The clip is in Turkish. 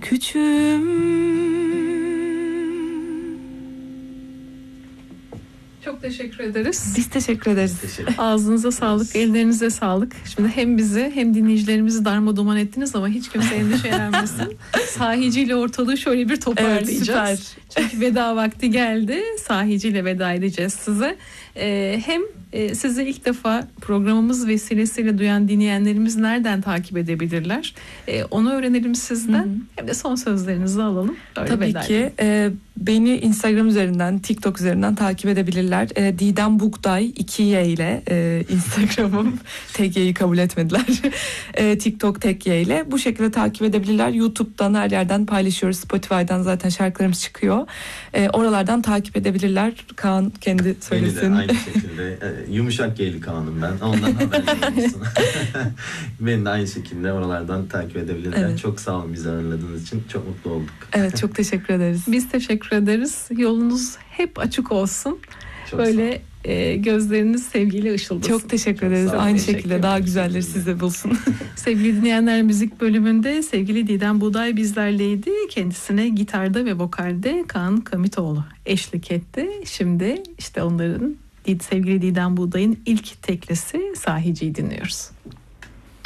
küçüğüm. Çok teşekkür ederiz. Biz teşekkür ederiz. Ağzınıza sağlık, ellerinize sağlık. Şimdi hem bizi hem dinleyicilerimizi darmadağın ettiniz ama hiç kimse endişelenmesin. Sahiciyle ortalığı şöyle bir toparlayacağız. Evet, süper. Çünkü veda vakti geldi. Sahiciyle veda edeceğiz size. Hem sizi ilk defa programımız vesilesiyle duyan dinleyenlerimiz nereden takip edebilirler? Onu öğrenelim sizden. Hı-hı. Hem de son sözlerinizi alalım. Öyle tabii ki. Beni Instagram üzerinden, TikTok üzerinden takip edebilirler. Didem Buğday 2Y ile Instagram'ım tek Y'yi kabul etmediler. TikTok tek Y ile bu şekilde takip edebilirler. YouTube'dan her yerden paylaşıyoruz. Spotify'dan zaten şarkılarımız çıkıyor. Oralardan takip edebilirler. Kaan kendi söylesin. Beni de aynı şekilde yumuşak Y'li Kaan'ım ben. Ondan haberli olsun. Beni de aynı şekilde oralardan takip edebilirler. Evet. Çok sağ olun bizi ağırladığınız için. Çok mutlu olduk. Evet, çok teşekkür ederiz. Biz teşekkür ederiz. Yolunuz hep açık olsun. Çok böyle gözleriniz sevgiyle ışıldasın. Çok teşekkür ederiz. Aynı şekilde daha güzelleri size bulsun. Sevgili dinleyenler, müzik bölümünde sevgili Didem Buğday bizlerleydi. Kendisine gitarda ve vokalde Kaan Kamitoğlu eşlik etti. Şimdi işte onların sevgili Didem Buğday'ın ilk teklisi Sahici'yi dinliyoruz.